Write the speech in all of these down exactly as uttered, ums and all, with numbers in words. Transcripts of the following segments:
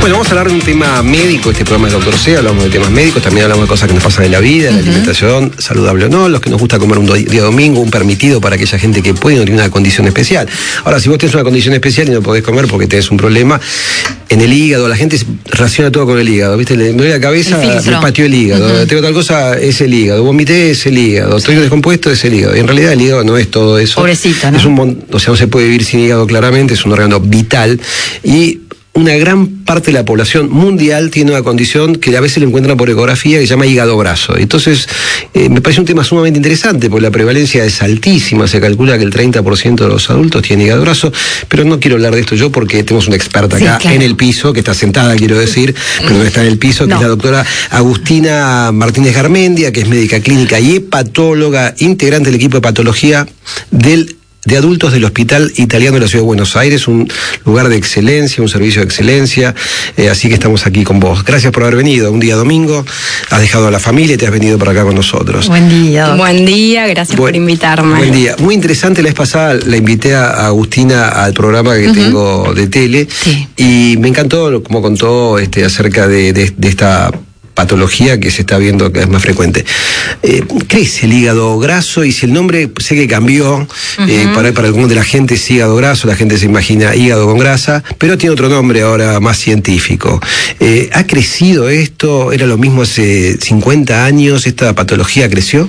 Bueno, vamos a hablar de un tema médico. Este programa es Doctor C, hablamos de temas médicos, también hablamos de cosas que nos pasan en la vida, uh-huh. la alimentación, saludable o no, los que nos gusta comer un día domingo, un permitido para aquella gente que puede y no tiene una condición especial. Ahora, si vos tenés una condición especial y no podés comer porque tenés un problema en el hígado, la gente relaciona todo con el hígado, ¿viste? Me duele la cabeza, me pateó el hígado, uh-huh. tengo tal cosa, es el hígado, vomité, es el hígado, estoy descompuesto, es el hígado. Y en realidad el hígado no es todo eso. Pobrecito, ¿no? Es un, o sea, no se puede vivir sin hígado claramente, es un órgano vital y una gran parte de la población mundial tiene una condición que a veces le encuentran por ecografía que se llama hígado graso. Entonces, eh, me parece un tema sumamente interesante porque la prevalencia es altísima. Se calcula que el treinta por ciento de los adultos tiene hígado graso, pero no quiero hablar de esto yo porque tenemos una experta acá sí, claro. en el piso, que está sentada, quiero decir, pero no está en el piso, que no. es la doctora Agustina Martínez Garmendia, que es médica clínica y hepatóloga, integrante del equipo de patología del de adultos del Hospital Italiano de la Ciudad de Buenos Aires, un lugar de excelencia, un servicio de excelencia, eh, así que estamos aquí con vos. Gracias por haber venido, un día domingo, has dejado a la familia y te has venido para acá con nosotros. Buen día. Doc. Buen día, gracias buen, por invitarme. Buen día. Muy interesante, la vez pasada la invité a Agustina al programa que uh-huh. tengo de tele, sí. y me encantó como contó este, acerca de, de, de esta patología que se está viendo que es más frecuente. Eh, ¿Qué es el hígado graso? Y si el nombre, sé que cambió, uh-huh. eh, para, para algunos de la gente es hígado graso, la gente se imagina hígado con grasa, pero tiene otro nombre ahora más científico. Eh, ¿Ha crecido esto? ¿Era lo mismo hace cincuenta años? ¿Esta patología creció?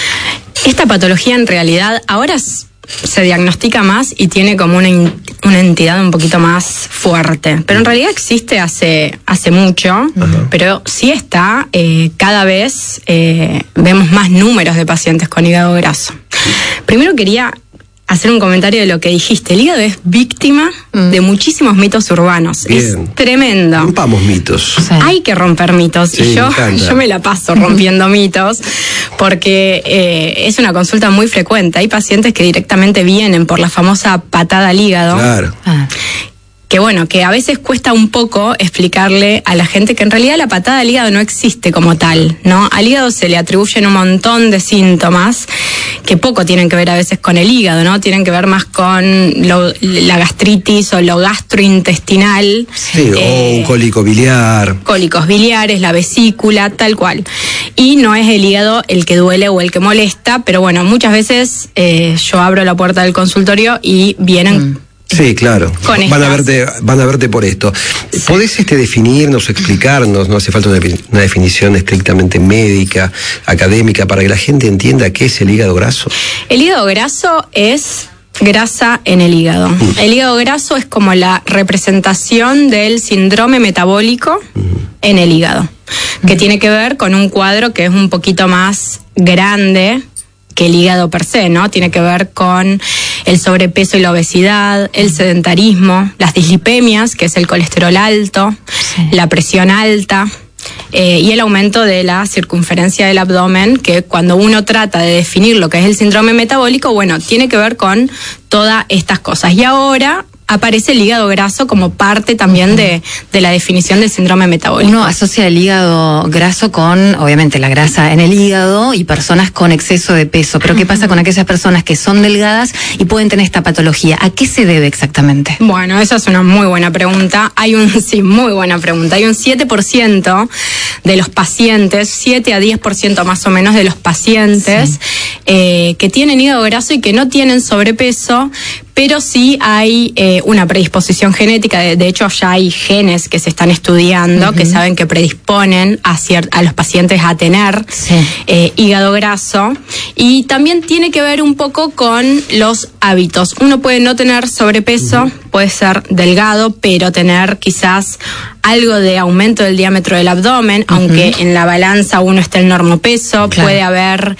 Esta patología en realidad ahora se diagnostica más y tiene como una, una entidad un poquito más fuerte. Pero en realidad existe hace, hace mucho, uh-huh. pero sí está, eh, cada vez eh, vemos más números de pacientes con hígado graso. Primero quería hacer un comentario de lo que dijiste. El hígado es víctima mm. de muchísimos mitos urbanos. Bien. Es tremendo. Rompamos mitos. Sí. Hay que romper mitos. Sí, y yo me, yo me la paso rompiendo mitos porque eh, es una consulta muy frecuente. Hay pacientes que directamente vienen por la famosa patada al hígado. Claro. Ah. Que bueno, que a veces cuesta un poco explicarle a la gente que en realidad la patada al hígado no existe como tal, ¿no? Al hígado se le atribuyen un montón de síntomas que poco tienen que ver a veces con el hígado, ¿no? Tienen que ver más con lo, la gastritis o lo gastrointestinal. Sí, eh, o un cólico biliar. Cólicos biliares, la vesícula, tal cual. Y no es el hígado el que duele o el que molesta, pero bueno, muchas veces eh, yo abro la puerta del consultorio y vienen... Mm. Sí, claro. Con van a verte, van a verte por esto. Sí. ¿Podés este, definirnos o explicarnos? No hace falta una, una definición estrictamente médica, académica, para que la gente entienda qué es el hígado graso. El hígado graso es grasa en el hígado. Mm. El hígado graso es como la representación del síndrome metabólico mm. en el hígado, que mm. tiene que ver con un cuadro que es un poquito más grande que el hígado per se, ¿no? Tiene que ver con el sobrepeso y la obesidad, el sedentarismo, las dislipemias, que es el colesterol alto, sí. la presión alta, eh, y el aumento de la circunferencia del abdomen, que cuando uno trata de definir lo que es el síndrome metabólico, bueno, tiene que ver con todas estas cosas. Y ahora aparece el hígado graso como parte también uh-huh. de, de la definición del síndrome metabólico. Uno asocia el hígado graso con, obviamente, la grasa en el hígado y personas con exceso de peso. Pero ¿qué pasa con aquellas personas que son delgadas y pueden tener esta patología? ¿A qué se debe exactamente? Bueno, esa es una muy buena pregunta. Hay un, sí, muy buena pregunta. Hay un siete por ciento de los pacientes, siete a diez por ciento más o menos de los pacientes sí. eh, que tienen hígado graso y que no tienen sobrepeso, pero sí hay eh, una predisposición genética. De, de hecho, ya hay genes que se están estudiando, uh-huh. que saben que predisponen a, cier- a los pacientes a tener sí. eh, hígado graso. Y también tiene que ver un poco con los hábitos. Uno puede no tener sobrepeso, uh-huh. puede ser delgado, pero tener quizás algo de aumento del diámetro del abdomen, uh-huh. aunque en la balanza uno esté en normopeso, claro. puede haber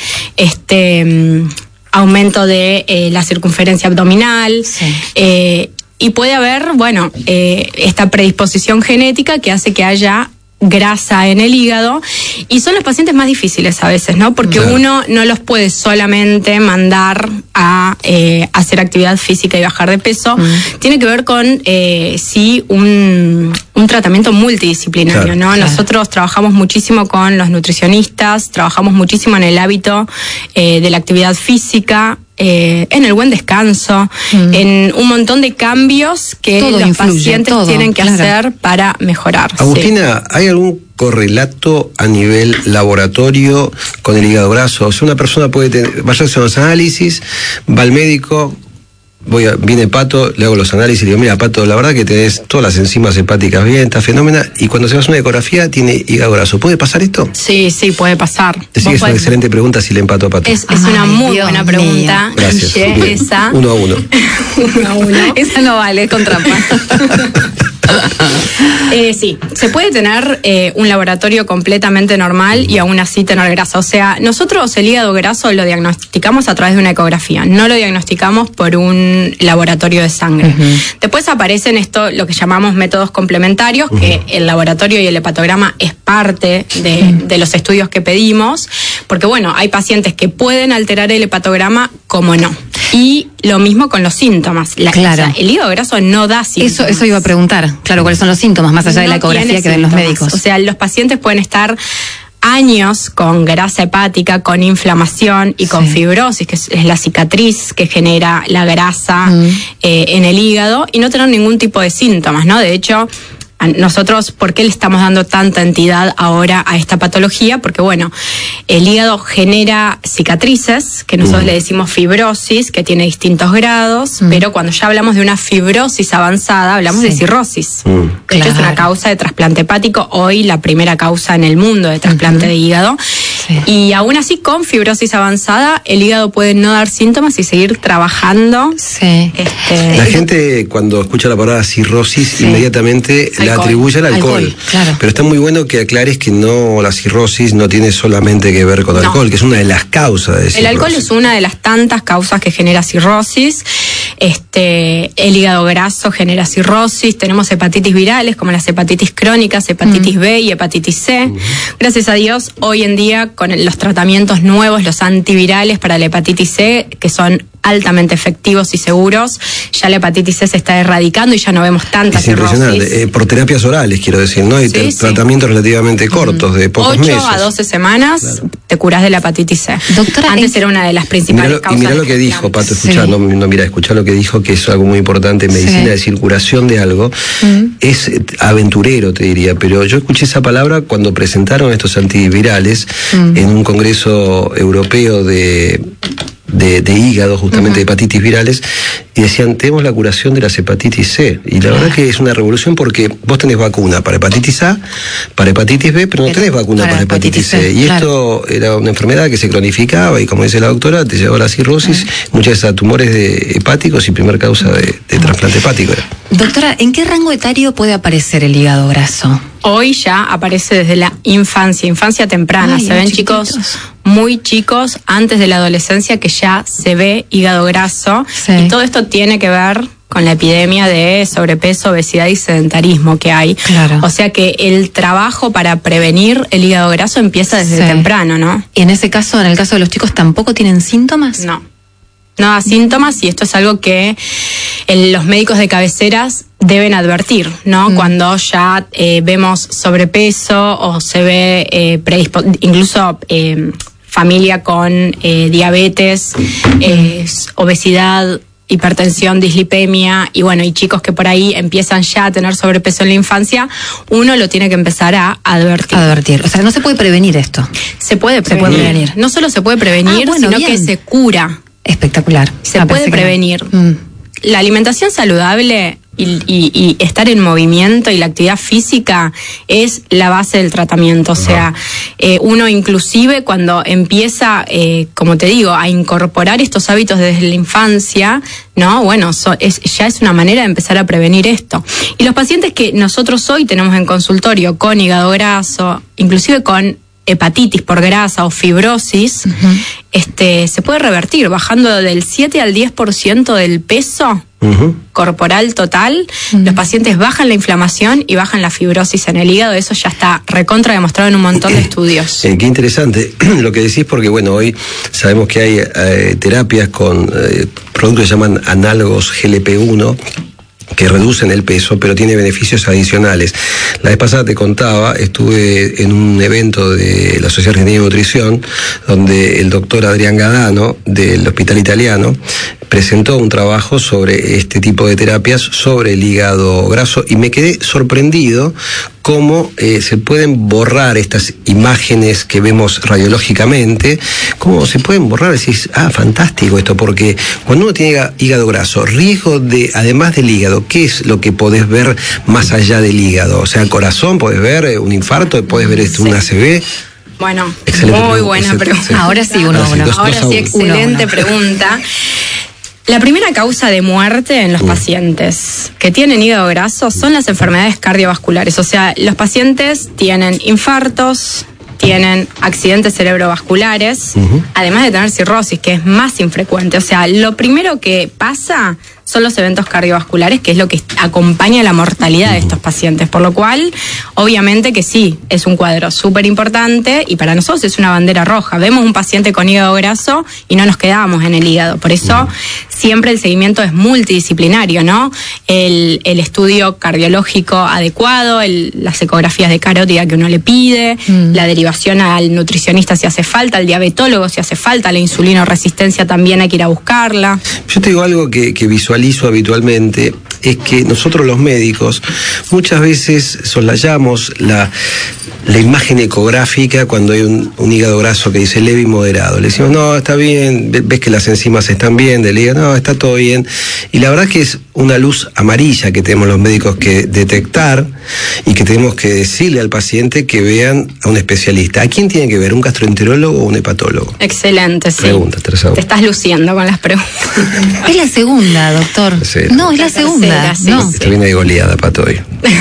este... aumento de eh, la circunferencia abdominal, sí. eh, y puede haber, bueno, eh, esta predisposición genética que hace que haya grasa en el hígado, y son los pacientes más difíciles a veces, ¿no? Porque claro. uno no los puede solamente mandar a eh, hacer actividad física y bajar de peso. Mm. Tiene que ver con eh, sí un, un un tratamiento multidisciplinario, claro, ¿no? claro. Nosotros trabajamos muchísimo con los nutricionistas, trabajamos muchísimo en el hábito eh, de la actividad física, eh, en el buen descanso, mm. en un montón de cambios que todo los influye, pacientes todo, tienen que claro. hacer para mejorar. Agustina, sí. ¿hay algún correlato a nivel laboratorio con el hígado graso? O sea, una persona puede tener, vaya a hacer los análisis, va al médico, voy a, viene Pato, le hago los análisis y le digo, mira Pato, la verdad que tenés todas las enzimas hepáticas bien, está fenómena, y cuando se hace una ecografía tiene hígado graso. ¿Puede pasar esto? Sí, sí, puede pasar. Decís que es una podés... excelente pregunta si le empato a Pato. Es, es una muy Dios buena mío. pregunta. Gracias. Guille, esa. Uno a uno. Uno a uno. Esa no vale, es con trampa. Eh, sí, se puede tener eh, un laboratorio completamente normal y aún así tener grasa. O sea, nosotros el hígado graso lo diagnosticamos a través de una ecografía, no lo diagnosticamos por un laboratorio de sangre. Uh-huh. Después aparecen esto, lo que llamamos métodos complementarios, uh-huh. que el laboratorio y el hepatograma es parte de, uh-huh. de los estudios que pedimos, porque bueno, hay pacientes que pueden alterar el hepatograma como no. Y lo mismo con los síntomas. La, claro. O sea, el hígado graso no da síntomas. Eso, eso iba a preguntar. Claro, ¿cuáles son los síntomas más allá no de la ecografía que ven los médicos? O sea, los pacientes pueden estar años con grasa hepática, con inflamación y con sí. fibrosis, que es, es la cicatriz que genera la grasa mm. eh, en el hígado, y no tener ningún tipo de síntomas, ¿no? De hecho, nosotros, ¿por qué le estamos dando tanta entidad ahora a esta patología? Porque, bueno, el hígado genera cicatrices, que nosotros uh-huh. le decimos fibrosis, que tiene distintos grados, uh-huh. pero cuando ya hablamos de una fibrosis avanzada, hablamos sí. de cirrosis. Uh-huh. De claro. hecho, es una causa de trasplante hepático, hoy la primera causa en el mundo de trasplante uh-huh. de hígado. Sí. Y aún así, con fibrosis avanzada, el hígado puede no dar síntomas y seguir trabajando. Sí. Este... La gente, cuando escucha la palabra cirrosis, sí. inmediatamente alcohol. la atribuye al alcohol. alcohol claro. Pero está muy bueno que aclares que no, la cirrosis no tiene solamente que ver con no. alcohol, que es una de las causas de cirrosis. El alcohol es una de las tantas causas que genera cirrosis. Este, el hígado graso genera cirrosis. Tenemos hepatitis virales, como las hepatitis crónicas, hepatitis mm. B y hepatitis C. Mm. Gracias a Dios, hoy en día, con los tratamientos nuevos, los antivirales para la hepatitis C, que son altamente efectivos y seguros, ya la hepatitis C se está erradicando y ya no vemos tanta es cirrosis. Impresionante. Eh, por terapias orales, quiero decir, ¿no? Y sí, sí. tratamientos relativamente cortos, mm. de pocos meses. ocho a doce semanas claro. te curás de la hepatitis C. Doctora, antes ¿en... era una de las principales mirá lo, causas. Y mirá lo que dijo, Pato, escuchá, sí. no, no, mira, escuchá lo que dijo, que es algo muy importante en medicina, sí. de circulación de algo. Mm. Es aventurero, te diría, pero yo escuché esa palabra cuando presentaron estos antivirales mm. en un congreso europeo de... De, de hígado, justamente uh-huh. de hepatitis virales, y decían, tenemos la curación de las hepatitis C. Y la verdad que es una revolución porque vos tenés vacuna para hepatitis A, para hepatitis B, pero no tenés vacuna para, para hepatitis C. C. Y claro. esto era una enfermedad que se cronificaba y, como dice la doctora, te llevó a la cirrosis, uh-huh. muchas veces a tumores de hepáticos y primer causa de, de trasplante hepático. Doctora, ¿en qué rango etario puede aparecer el hígado graso? Hoy ya aparece desde la infancia, infancia temprana. Ay, se ven chiquitos. chicos muy chicos antes de la adolescencia que ya se ve hígado graso. Sí. Y todo esto tiene que ver con la epidemia de sobrepeso, obesidad y sedentarismo que hay. Claro. O sea que el trabajo para prevenir el hígado graso empieza desde sí. temprano, ¿no? Y en ese caso, en el caso de los chicos, ¿tampoco tienen síntomas? No. No da síntomas, y esto es algo que el, los médicos de cabeceras deben advertir, ¿no? Mm. Cuando ya eh, vemos sobrepeso o se ve eh, predispo- incluso eh, familia con eh, diabetes, eh, obesidad, hipertensión, dislipemia, y bueno, y chicos que por ahí empiezan ya a tener sobrepeso en la infancia, uno lo tiene que empezar a advertir. Advertir. O sea, no se puede prevenir esto. Se puede prevenir. Se puede prevenir. No solo se puede prevenir, ah, bueno, sino bien. que se cura. Espectacular. Se ah, puede prevenir. No. Mm. La alimentación saludable y, y, y estar en movimiento y la actividad física es la base del tratamiento. O sea, eh, uno inclusive cuando empieza, eh, como te digo, a incorporar estos hábitos desde la infancia, no, bueno, so, es, ya es una manera de empezar a prevenir esto. Y los pacientes que nosotros hoy tenemos en consultorio con hígado graso, inclusive con hepatitis por grasa o fibrosis, uh-huh. este, se puede revertir bajando del siete al diez por ciento del peso uh-huh. corporal total. Uh-huh. Los pacientes bajan la inflamación y bajan la fibrosis en el hígado. Eso ya está recontra demostrado en un montón de estudios. Eh, qué interesante lo que decís, porque bueno, hoy sabemos que hay eh, terapias con eh, productos que se llaman análogos G L P uno, que reducen el peso, pero tiene beneficios adicionales. La vez pasada te contaba, estuve en un evento de la Sociedad Argentina de Nutrición, donde el doctor Adrián Gadano, del Hospital Italiano, presentó un trabajo sobre este tipo de terapias, sobre el hígado graso, y me quedé sorprendido cómo eh, se pueden borrar estas imágenes que vemos radiológicamente, cómo se pueden borrar. Decís, ah, fantástico esto, porque cuando uno tiene hígado graso, riesgo de, además del hígado, ¿qué es lo que podés ver más allá del hígado? O sea, el corazón, podés ver un infarto, podés ver esto, sí. un A C V. Bueno, excelente muy pregunta. buena pregunta. Sí. Ahora sí, uno a uno. Ahora sí, excelente uno, pregunta. La primera causa de muerte en los uh. pacientes que tienen hígado graso son las enfermedades cardiovasculares. O sea, los pacientes tienen infartos, tienen accidentes cerebrovasculares, uh-huh. además de tener cirrosis, que es más infrecuente. O sea, lo primero que pasa son los eventos cardiovasculares, que es lo que acompaña la mortalidad de estos pacientes. Por lo cual, obviamente que sí, es un cuadro súper importante y para nosotros es una bandera roja. Vemos un paciente con hígado graso y no nos quedamos en el hígado. Por eso, siempre el seguimiento es multidisciplinario, ¿no? El, el estudio cardiológico adecuado, el, las ecografías de carótida que uno le pide, mm. la derivación al nutricionista si hace falta, al diabetólogo si hace falta, la insulinoresistencia también hay que ir a buscarla. Yo te digo algo que, que visualizo habitualmente, es que nosotros los médicos muchas veces soslayamos la, la imagen ecográfica cuando hay un, un hígado graso que dice leve y moderado. Le decimos, no, está bien, ves que las enzimas están bien, del hígado, no, está todo bien. Y la verdad que es una luz amarilla que tenemos los médicos que detectar y que tenemos que decirle al paciente que vean a un especialista. ¿A quién tiene que ver? ¿Un gastroenterólogo o un hepatólogo? Excelente, sí. Pregunta, tercera. Te estás luciendo con las preguntas. Es la segunda, doctor. Tercera. No, es la, la segunda. Tercera, sí, no. Esto viene de goleada, Pato, hoy.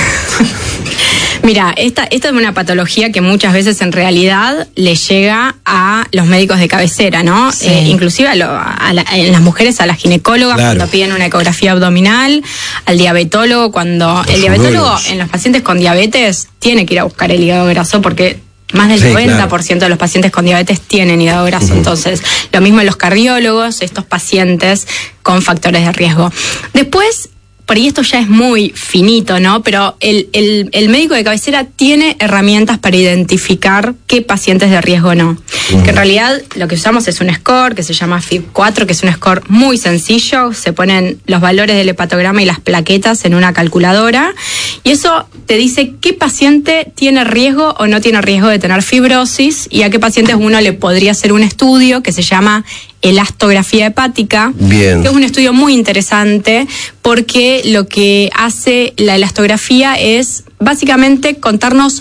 Mira, esta, esta es una patología que muchas veces en realidad le llega a los médicos de cabecera, ¿no? Sí. Eh, inclusive a, lo, a, la, en las mujeres, a las ginecólogas, claro. cuando piden una ecografía abdominal, al diabetólogo, cuando los el diabetólogo huevos. En los pacientes con diabetes tiene que ir a buscar el hígado graso porque más del sí, noventa por ciento claro. de los pacientes con diabetes tienen hígado graso. Uh-huh. Entonces, lo mismo en los cardiólogos, estos pacientes con factores de riesgo. Después, por ahí esto ya es muy finito, ¿no? Pero el, el, el médico de cabecera tiene herramientas para identificar qué pacientes de riesgo no. Uh-huh. Que en realidad lo que usamos es un score que se llama F I B cuatro, que es un score muy sencillo. Se ponen los valores del hepatograma y las plaquetas en una calculadora. Y eso te dice qué paciente tiene riesgo o no tiene riesgo de tener fibrosis y a qué pacientes uno le podría hacer un estudio que se llama elastografía hepática, Bien. que es un estudio muy interesante porque lo que hace la elastografía es básicamente contarnos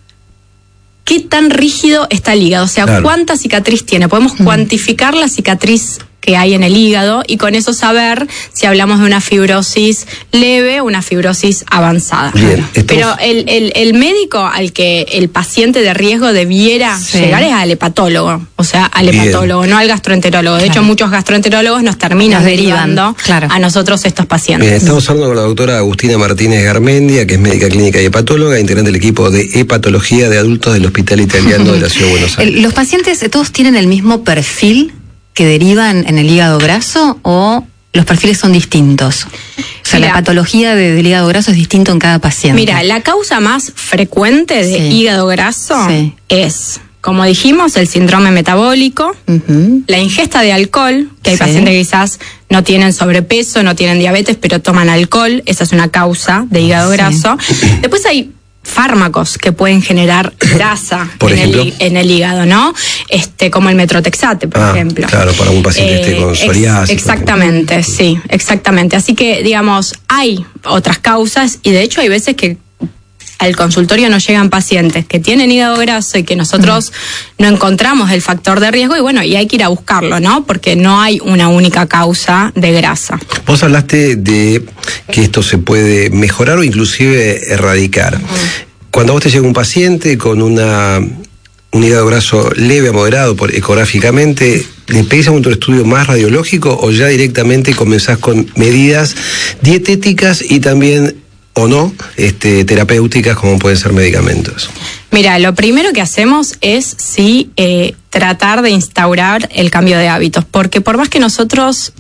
qué tan rígido está el hígado, o sea, claro. cuánta cicatriz tiene. Podemos mm. cuantificar la cicatriz que hay en el hígado y con eso saber si hablamos de una fibrosis leve o una fibrosis avanzada. Bien, pero el, el, el médico al que el paciente de riesgo debiera sí. llegar es al hepatólogo, o sea, al Bien. hepatólogo, no al gastroenterólogo. De claro. hecho, muchos gastroenterólogos nos terminan nos derivando claro. a nosotros estos pacientes. Bien, estamos hablando con la doctora Agustina Martínez Garmendia, que es médica clínica y hepatóloga, integrante del equipo de hepatología de adultos del Hospital Italiano de la Ciudad de Buenos Aires. ¿Los pacientes todos tienen el mismo perfil que derivan en el hígado graso o los perfiles son distintos? O sea, mira, la patología de, del hígado graso es distinto en cada paciente. Mira, la causa más frecuente de sí. hígado graso sí. es, como dijimos, el síndrome metabólico, uh-huh. la ingesta de alcohol, que hay sí. pacientes que quizás no tienen sobrepeso, no tienen diabetes, pero toman alcohol, esa es una causa de hígado sí. graso. Después hay fármacos que pueden generar grasa en el, en el hígado, ¿no? Este, como el metrotexate, por ah, ejemplo. Claro, para un paciente eh, este con psoriasis. Ex, exactamente, sí, exactamente. Así que, digamos, hay otras causas y de hecho hay veces que al consultorio nos llegan pacientes que tienen hígado graso y que nosotros no encontramos el factor de riesgo y bueno, y hay que ir a buscarlo, ¿no? Porque no hay una única causa de grasa. Vos hablaste de que esto se puede mejorar o inclusive erradicar. Uh-huh. Cuando a vos te llega un paciente con una un hígado graso leve a moderado por, ecográficamente, ¿le pedís algún otro estudio más radiológico o ya directamente comenzás con medidas dietéticas y también o no, este, terapéuticas como pueden ser medicamentos? Mira, lo primero que hacemos es sí eh, tratar de instaurar el cambio de hábitos, porque por más que nosotros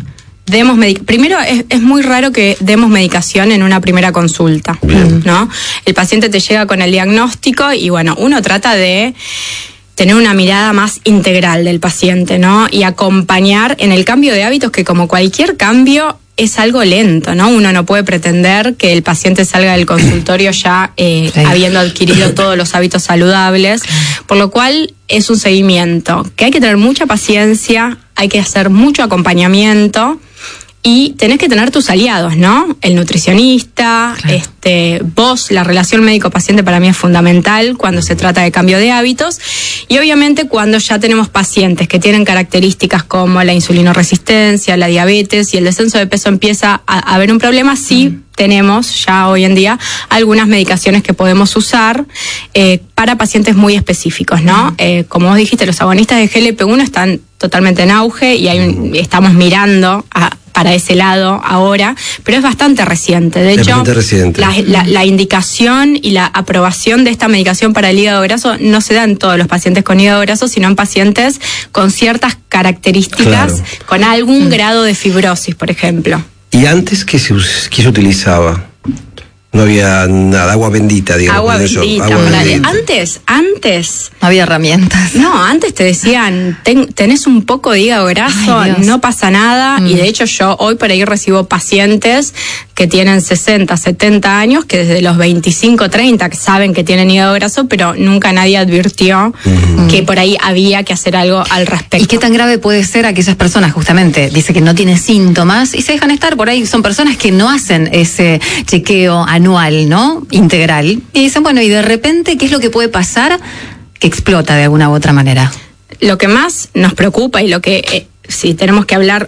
demos medic- primero es, es muy raro que demos medicación en una primera consulta, Bien. ¿no? El paciente te llega con el diagnóstico y bueno, uno trata de tener una mirada más integral del paciente, ¿no? Y acompañar en el cambio de hábitos, que como cualquier cambio es algo lento, ¿no? Uno no puede pretender que el paciente salga del consultorio ya eh, Sí. habiendo adquirido todos los hábitos saludables, por lo cual es un seguimiento que hay que tener mucha paciencia, hay que hacer mucho acompañamiento y tenés que tener tus aliados, ¿no? El nutricionista, Claro. este, vos, la relación médico-paciente para mí es fundamental cuando se trata de cambio de hábitos y obviamente cuando ya tenemos pacientes que tienen características como la insulinoresistencia, la diabetes y el descenso de peso empieza a, a haber un problema, sí mm. tenemos ya hoy en día algunas medicaciones que podemos usar eh, para pacientes muy específicos, ¿no? Mm. Eh, como vos dijiste, los agonistas de G L P uno están totalmente en auge y hay un, estamos mirando a para ese lado ahora, pero es bastante reciente. De hecho, bastante reciente. La, la, la indicación y la aprobación de esta medicación para el hígado graso no se da en todos los pacientes con hígado graso, sino en pacientes con ciertas características, claro. con algún mm. grado de fibrosis, por ejemplo. ¿Y antes qué se, qué se utilizaba? No había nada, agua bendita, digamos. Agua bendita, agua bendita. Antes, antes... No había herramientas. No, antes te decían, ten, tenés un poco de hígado graso, no pasa nada. Mm. Y de hecho yo hoy por ahí recibo pacientes que tienen sesenta, setenta años, que desde los veinticinco, treinta, que saben que tienen hígado graso, pero nunca nadie advirtió mm. que por ahí había que hacer algo al respecto. ¿Y qué tan grave puede ser aquellas personas, justamente, dice que no tienen síntomas y se dejan estar por ahí? Son personas que no hacen ese chequeo anual. anual, ¿no? Integral. Y dicen, bueno, y de repente, ¿qué es lo que puede pasar? Que explota de alguna u otra manera. Lo que más nos preocupa y lo que, eh, si tenemos que hablar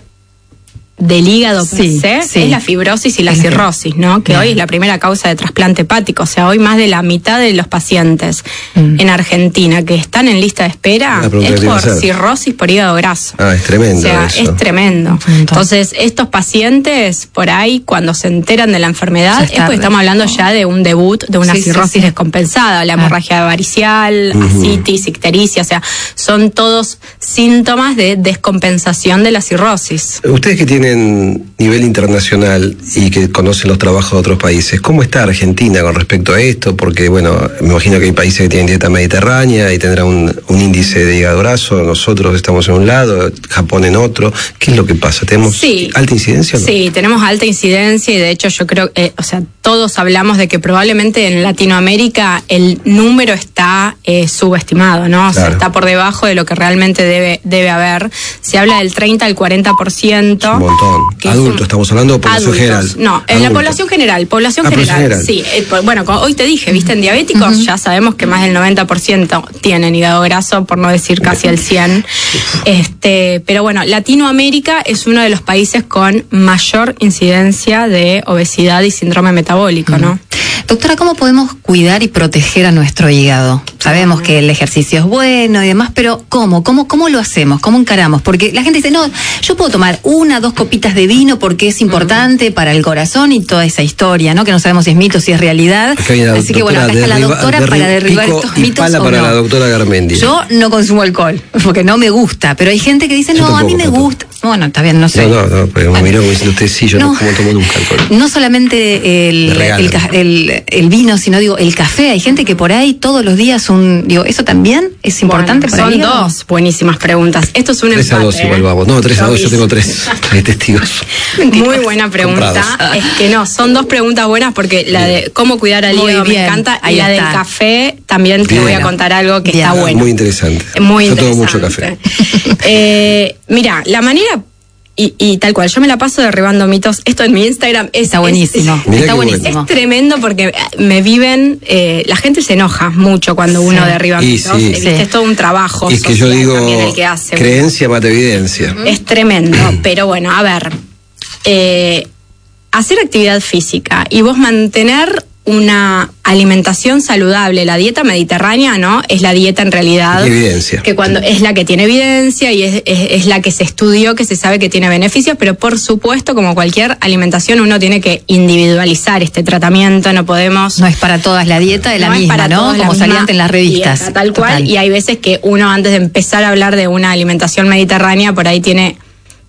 del hígado sí, per se, sí. es la fibrosis y la es cirrosis, ¿no? Que Bien. hoy es la primera causa de trasplante hepático. O sea, hoy más de la mitad de los pacientes mm. en Argentina que están en lista de espera es por cirrosis por hígado graso. Ah, es tremendo. O sea, eso. es tremendo. Entonces, estos pacientes, por ahí, cuando se enteran de la enfermedad, es porque estamos hablando ya de un debut de una sí, cirrosis sí, sí. descompensada, la hemorragia ah. varicial, uh-huh. ascitis, ictericia, o sea, son todos síntomas de descompensación de la cirrosis. Ustedes que tienen nivel internacional y que conocen los trabajos de otros países, ¿cómo está Argentina con respecto a esto? Porque, bueno, me imagino que hay países que tienen dieta mediterránea y tendrán un, un índice de hígado graso, nosotros estamos en un lado, Japón en otro. ¿Qué es lo que pasa? ¿Tenemos sí. alta incidencia o no? Sí, tenemos alta incidencia y de hecho yo creo, eh, o sea, todos hablamos de que probablemente en Latinoamérica el número está eh, subestimado, ¿no? O sea, claro. está por debajo de lo que realmente debe, debe haber. Se habla del treinta al cuarenta por ciento. Es un montón. Adultos, estamos hablando de población adultos. general. No, en adultos. la población general, población ah, general, general. sí. Eh, bueno, hoy te dije, viste, en diabéticos uh-huh. ya sabemos que más del noventa por ciento tienen hígado graso, por no decir casi el cien por ciento. Este, pero bueno, Latinoamérica es uno de los países con mayor incidencia de obesidad y síndrome metabólico, uh-huh. ¿no? Doctora, ¿cómo podemos cuidar y proteger a nuestro hígado? Sabemos que el ejercicio es bueno y demás, pero ¿cómo? ¿Cómo, cómo lo hacemos? ¿Cómo encaramos? Porque la gente dice, no, yo puedo tomar una, dos copitas de vino porque es importante uh-huh. para el corazón y toda esa historia, ¿no? Que no sabemos si es mito, si es realidad. Así que bueno, acá está la doctora derriba, para derribar pico estos y mitos pala o para no. la doctora Garmendi. Yo no consumo alcohol, porque no me gusta, pero hay gente que dice, no, tampoco, a mí me tampoco. gusta. Bueno, está bien, no sé. No, no, no, porque me miró como diciendo usted, sí, yo no, no tomo nunca alcohol. No solamente el, el, el, el vino, sino digo, el café. Hay gente que por ahí todos los días un, digo, ¿eso también es importante bueno, para el hígado? Son dos buenísimas preguntas. Esto es un tres empate. Tres a dos igual vamos. No, tres a dos, yo tengo tres, tres testigos. Muy buena pregunta. Comprados. Es que no, son dos preguntas buenas porque la de cómo cuidar al hígado me encanta y la del café también te bien. voy a contar algo que bien. está bueno. Muy interesante. Muy yo interesante. tomo mucho café. eh, mira, la manera... Y, y tal cual, yo me la paso derribando mitos. Esto en mi Instagram es, está buenísimo. Es, está buenísimo. Es tremendo porque me viven, eh, la gente se enoja mucho cuando uno sí. derriba y mitos. Sí. ¿Viste? Es todo un trabajo. Es que yo digo, el que hace, creencia mata evidencia. Es tremendo, pero bueno, a ver, eh, hacer actividad física y vos mantener una alimentación saludable, la dieta mediterránea, ¿no? Es la dieta en realidad evidencia. que cuando es la que tiene evidencia y es, es, es la que se estudió, que se sabe que tiene beneficios, pero por supuesto, como cualquier alimentación, uno tiene que individualizar este tratamiento, no podemos... No es para todas la dieta de la no misma, ¿no? Como salían en las revistas. Dieta, tal Total. cual, y hay veces que uno antes de empezar a hablar de una alimentación mediterránea, por ahí tiene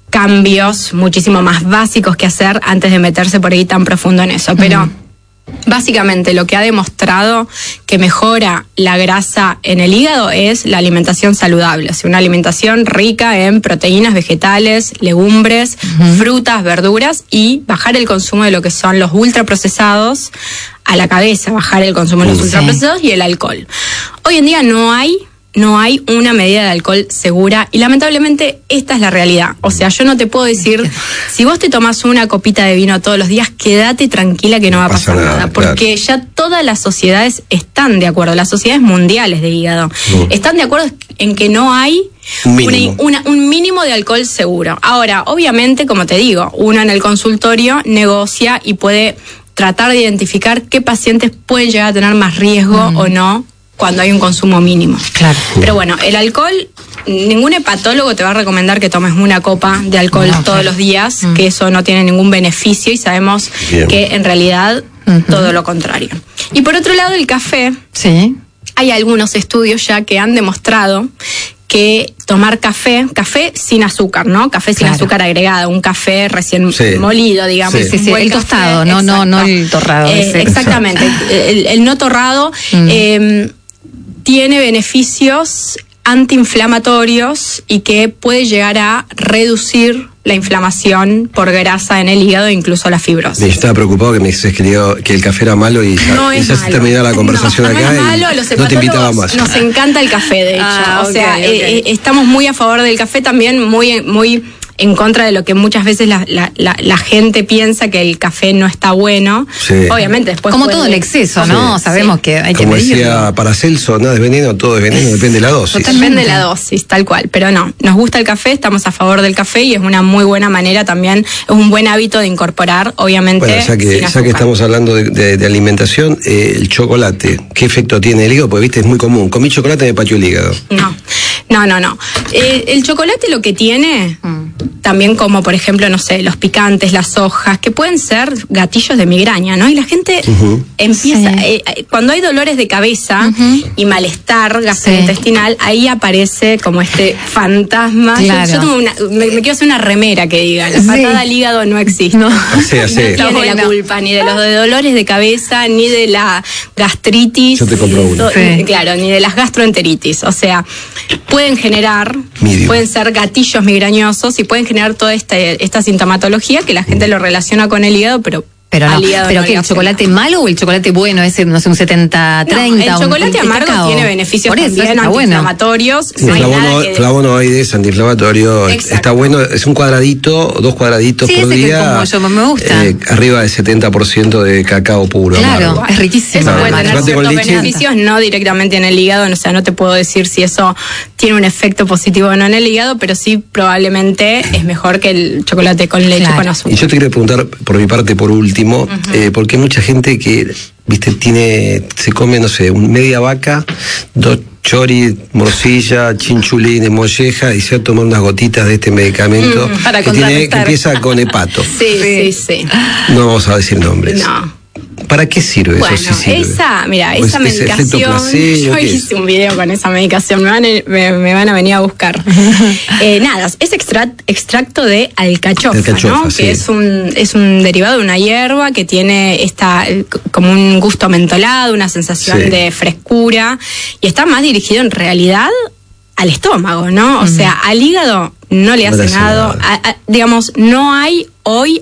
cambios muchísimo más básicos que hacer antes de meterse por ahí tan profundo en eso. Pero uh-huh. básicamente lo que ha demostrado que mejora la grasa en el hígado es la alimentación saludable, o sea, una alimentación rica en proteínas vegetales, legumbres, uh-huh. frutas, verduras, y bajar el consumo de lo que son los ultraprocesados a la cabeza, bajar el consumo de los sí. ultraprocesados y el alcohol. Hoy en día no hay No hay una medida de alcohol segura y lamentablemente esta es la realidad. O sea, yo no te puedo decir, si vos te tomás una copita de vino todos los días, quédate tranquila que no, no va a pasar nada, nada porque claro. ya todas las sociedades están de acuerdo, las sociedades mundiales de hígado, uh. están de acuerdo en que no hay mínimo. Una, una, un mínimo de alcohol seguro. Ahora, obviamente, como te digo, uno en el consultorio negocia y puede tratar de identificar qué pacientes pueden llegar a tener más riesgo uh. o no cuando hay un consumo mínimo. Claro. Pero bueno, el alcohol, ningún hepatólogo te va a recomendar que tomes una copa de alcohol no, todos okay. los días, mm. que eso no tiene ningún beneficio y sabemos Bien. que en realidad uh-huh. todo lo contrario. Y por otro lado, el café. Sí. Hay algunos estudios ya que han demostrado que tomar café, café sin azúcar, ¿no? Café sin claro. azúcar agregado, un café recién sí. molido, digamos. Sí, sí, sí. El café, tostado, no, no, no el torrado. Eh, exactamente, el, el no torrado mm. eh, tiene beneficios antiinflamatorios y que puede llegar a reducir la inflamación por grasa en el hígado e incluso la fibrosis. Yo estaba preocupado que me dices que, digo, que el café era malo y ya, no y ya se terminó la conversación no, acá no es malo, y los no te invitaba más. Nos encanta el café, de hecho. Ah, o okay, sea, okay. Eh, estamos muy a favor del café, también muy... muy en contra de lo que muchas veces la, la, la, la gente piensa, que el café no está bueno. Sí. Obviamente después como puede... todo el exceso, ¿no? Sí. Sabemos sí. que hay como que medirlo. Como decía Paracelso, nada es veneno, todo es veneno, depende de la dosis. Depende de la dosis, tal cual. Pero no, nos gusta el café, estamos a favor del café y es una muy buena manera también, es un buen hábito de incorporar, obviamente. Bueno, ya que, ya que estamos hablando de, de, de alimentación, eh, el chocolate, ¿qué efecto tiene el hígado? Porque viste, es muy común. Comí chocolate, me pateó el hígado. No, no, no, no. Eh, el chocolate lo que tiene, mm. también como por ejemplo, no sé, los picantes, las hojas, que pueden ser gatillos de migraña, ¿no? Y la gente uh-huh. empieza, sí. eh, cuando hay dolores de cabeza uh-huh. y malestar gastrointestinal, sí. ahí aparece como este fantasma. Claro. Yo, yo tengo una, me, me quiero hacer una remera que diga, la patada sí. al hígado no existe. No, así, así. no tiene no, bueno. la culpa ni de los de dolores de cabeza, ni de la gastritis. Yo te compro uno. Sí. Claro, ni de las gastroenteritis. O sea, pueden generar, Medium. pueden ser gatillos migrañosos y pueden generar toda esta esta sintomatología que la gente lo relaciona con el hígado, pero pero no, pero no que el chocolate malo o el chocolate bueno, ese no sé, un setenta treinta. No, el chocolate un, amargo cacao. tiene beneficios Por eso, también antiinflamatorios. Bueno. Sí, no flavono, que... flavonoides, antiinflamatorio. Exacto. Está bueno, es un cuadradito, dos cuadraditos sí, por ese día. Que como yo me gusta. Eh, arriba del setenta por ciento de cacao puro. Claro, amargo. es riquísimo. Eso puede tener ciertos beneficios, no directamente en el hígado, o sea, no te puedo decir si eso tiene un efecto positivo o no en el hígado, pero sí probablemente es mejor que el chocolate con leche claro. con azúcar. Y yo te quiero preguntar por mi parte, por último, uh-huh. eh, porque hay mucha gente que, viste, tiene, se come, no sé, un media vaca, dos chori, morcilla, chinchulín, molleja y se va a tomar unas gotitas de este medicamento mm, para que, tiene, que empieza con hepato. Sí, sí, sí. No vamos a decir nombres. No. ¿Para qué sirve bueno, eso? Sí sirve. esa, mira, pues esa medicación, yo hice un video con esa medicación, me van a, me, me van a venir a buscar. eh, nada, es extract, extracto de alcachofa, alcachofa ¿no? Sí. Que es un, es un derivado de una hierba que tiene esta, como un gusto mentolado, una sensación sí. de frescura, y está más dirigido en realidad al estómago, ¿no? O mm. sea, al hígado no le hace, no le hace nada. nada. A, a, digamos, no hay hoy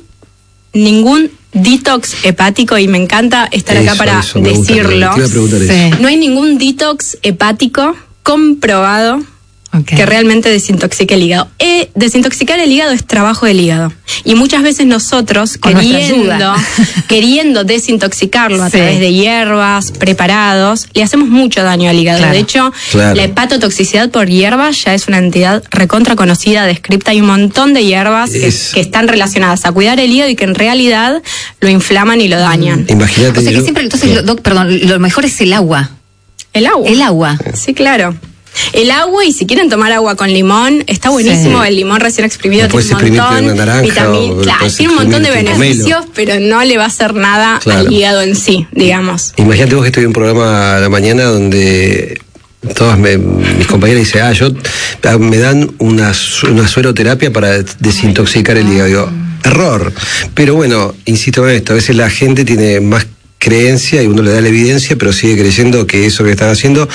ningún detox hepático, y me encanta estar eso, acá para decirlo. Sí. No hay ningún detox hepático comprobado okay. que realmente desintoxique el hígado. Eh, desintoxicar el hígado es trabajo del hígado. Y muchas veces nosotros, Con queriendo, queriendo desintoxicarlo a sí. través de hierbas, preparados, le hacemos mucho daño al hígado. Claro. De hecho, claro. la hepatotoxicidad por hierbas ya es una entidad recontra conocida, descripta. Hay un montón de hierbas que, que están relacionadas a cuidar el hígado y que en realidad lo inflaman y lo dañan. Imagínate. O sea que yo... siempre, entonces, no. Doc, perdón, lo mejor es el agua. ¿El agua? El agua. Sí, claro. El agua, y si quieren tomar agua con limón, está buenísimo. Sí. El limón recién exprimido tiene un montón de naranja, vitamina, claro, tiene un montón de beneficios, pero no le va a hacer nada claro. al hígado en sí, digamos. Imagínate vos que estoy en un programa a la mañana donde todas me, mis compañeras dicen, ah, yo me dan una, una sueroterapia para desintoxicar el hígado. Digo, error. Pero bueno, insisto en esto, a veces la gente tiene más creencia y uno le da la evidencia, pero sigue creyendo que eso que están haciendo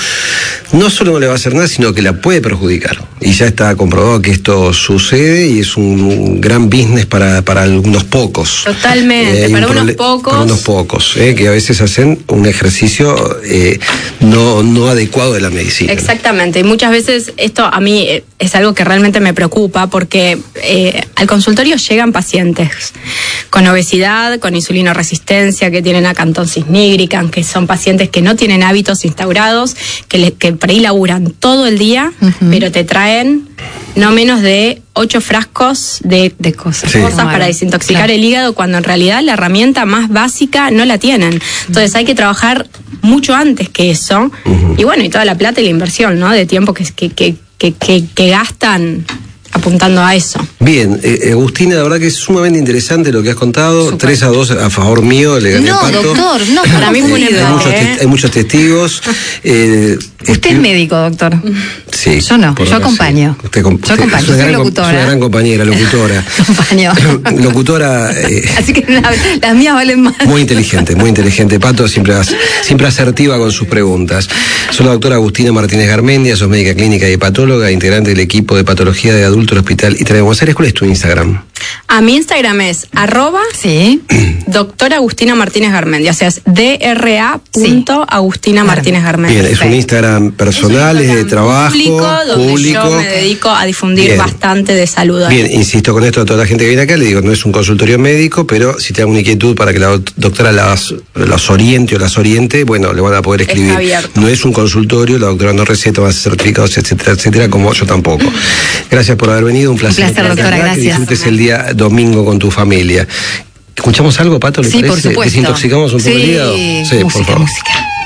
no solo no le va a hacer nada, sino que la puede perjudicar. Y ya está comprobado que esto sucede y es un gran business para, para algunos pocos. Totalmente, eh, para, un unos pocos. para unos pocos. Eh, que a veces hacen un ejercicio eh, no, no adecuado de la medicina. Exactamente, y muchas veces esto a mí es algo que realmente me preocupa porque eh, al consultorio llegan pacientes con obesidad, con insulinoresistencia, que tienen acantosis nigricans, que son pacientes que no tienen hábitos instaurados, que, le, que por ahí laburan todo el día, uh-huh. pero te traen no menos de ocho frascos de, de cosas, sí. cosas para desintoxicar claro. el hígado, cuando en realidad la herramienta más básica no la tienen. Entonces hay que trabajar mucho antes que eso, uh-huh. y bueno, y toda la plata y la inversión, ¿no? De tiempo que, que, que, que, que, que gastan apuntando a eso. Bien, eh, Agustina, la verdad que es sumamente interesante lo que has contado. tres a dos a favor mío, le gané no, Pato. doctor, no, para mí fue un error. Hay muchos, ¿eh? hay muchos testigos. Eh, Usted este... es médico, doctor. Sí. Yo no, yo acompaño. Sí. Usted, usted, yo acompaño, soy soy locutora. Es una gran compañera, locutora. Acompaño. Locutora. Eh, Así que la, las mías valen más. Muy inteligente, muy inteligente. Pato siempre, siempre asertiva con sus preguntas. Soy la doctora Agustina Martínez Garmendia, sos médica clínica y hepatóloga, integrante del equipo de patología de adulto del Hospital Itra de Buenos Aires. ¿Cuál es tu Instagram? A mi Instagram es arroba sí. doctora Agustina Martínez Garmendia, o sea, es dra punto Agustina Martínez Garmendia. Bien, es un Instagram personal, es, un Instagram es de trabajo, público, donde público. Yo me dedico a difundir Bien. bastante de salud. Bien, insisto con esto a toda la gente que viene acá, le digo, no es un consultorio médico, pero si te da una inquietud para que la doctora las, las oriente o las oriente, bueno, le van a poder escribir. No es un consultorio, la doctora no receta, va a hacer certificados, etcétera, etcétera, como yo tampoco. Gracias por haber venido, un placer. Un placer, doctora, gracias. Que disfrutes el día domingo con tu familia. ¿Escuchamos algo, Pato? ¿Le sí, parece? por supuesto. ¿Desintoxicamos un poco sí. el hígado? Sí, música, por favor. música.